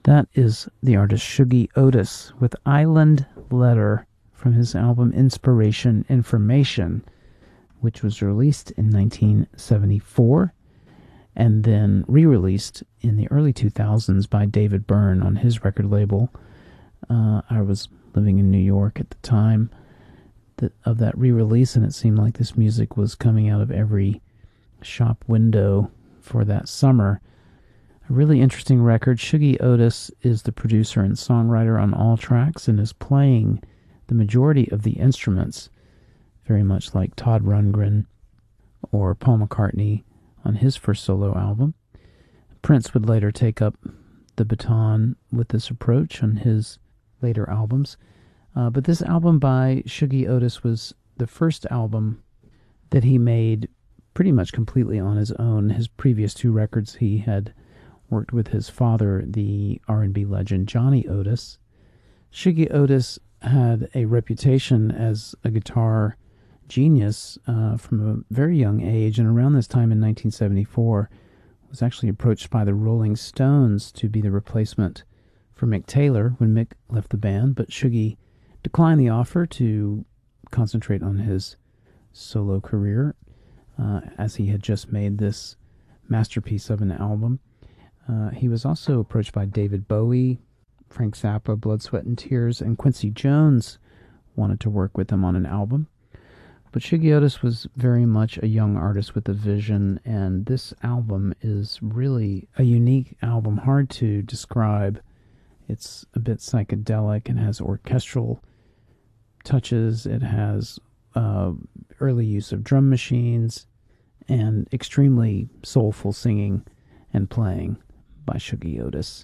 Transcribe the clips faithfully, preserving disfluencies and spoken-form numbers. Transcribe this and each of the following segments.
That is the artist Shuggie Otis with Island Letter from his album Inspiration Information, which was released in nineteen seventy-four and then re-released in the early two thousands by David Byrne on his record label. Uh, I was living in New York at the time that, of that re-release, and it seemed like this music was coming out of every shop window for that summer. A really interesting record. Shuggie Otis is the producer and songwriter on all tracks and is playing the majority of the instruments, very much like Todd Rundgren or Paul McCartney on his first solo album. Prince would later take up the baton with this approach on his later albums. Uh, but this album by Shuggie Otis was the first album that he made pretty much completely on his own. His previous two records he had worked with his father, the R and B legend Johnny Otis. Shuggie Otis had a reputation as a guitar genius uh, from a very young age, and around this time in nineteen seventy-four was actually approached by the Rolling Stones to be the replacement for Mick Taylor when Mick left the band, but Shuggie declined the offer to concentrate on his solo career uh, as he had just made this masterpiece of an album. Uh, he was also approached by David Bowie, Frank Zappa, Blood, Sweat and Tears, and Quincy Jones wanted to work with him on an album. But Shuggie Otis was very much a young artist with a vision, and this album is really a unique album, hard to describe. It's a bit psychedelic and has orchestral touches. It has uh, early use of drum machines and extremely soulful singing and playing by Shuggie Otis.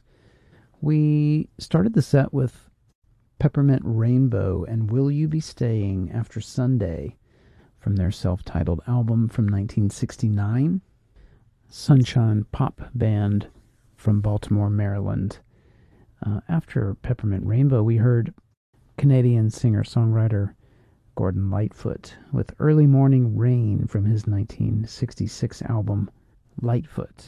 We started the set with Peppermint Rainbow and Will You Be Staying After Sunday from their self-titled album from nineteen sixty-nine, Sunshine Pop Band from Baltimore, Maryland. Uh, after Peppermint Rainbow, we heard Canadian singer-songwriter Gordon Lightfoot with Early Morning Rain from his nineteen sixty-six album Lightfoot.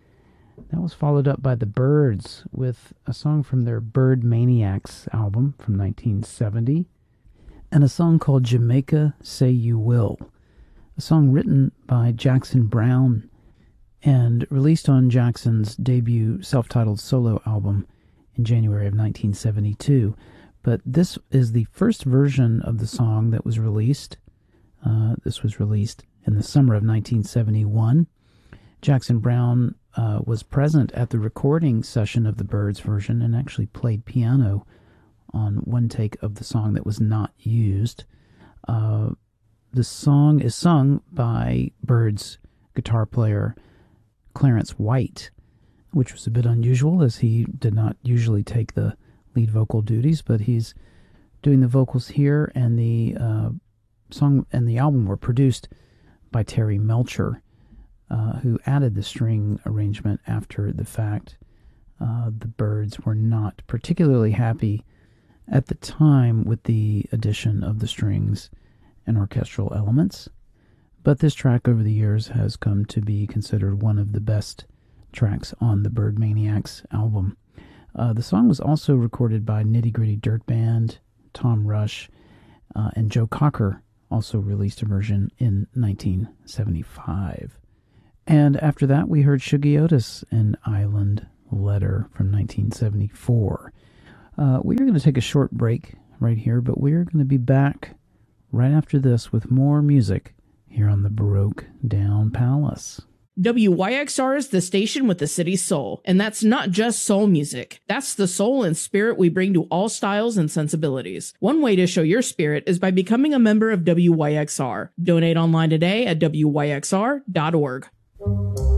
That was followed up by the Byrds with a song from their Bird Maniacs album from nineteen seventy, and a song called Jamaica Say You Will, a song written by Jackson Browne and released on Jackson's debut self-titled solo album in January of nineteen seventy-two. But this is the first version of the song that was released. Uh, this was released in the summer of nineteen seventy-one. Jackson Browne uh, was present at the recording session of the Byrds version and actually played piano on one take of the song that was not used. Uh, the song is sung by Byrds guitar player Clarence White, which was a bit unusual as he did not usually take the lead vocal duties, but he's doing the vocals here, and the uh, song and the album were produced by Terry Melcher, uh, who added the string arrangement after the fact. Uh, the Byrds were not particularly happy at the time with the addition of the strings and orchestral elements, but this track over the years has come to be considered one of the best tracks on the Bird Maniacs album. Uh, the song was also recorded by Nitty Gritty Dirt Band, Tom Rush, uh, and Joe Cocker also released a version in nineteen seventy-five. And after that, we heard Shuggie Otis and Island Letter from nineteen seventy-four. Uh, we are going to take a short break right here, but we are going to be back right after this with more music here on the Broke Down Palace. W Y X R is the station with the city's soul, and that's not just soul music. That's the soul and spirit we bring to all styles and sensibilities. One way to show your spirit is by becoming a member of W Y X R. Donate online today at W Y X R dot org.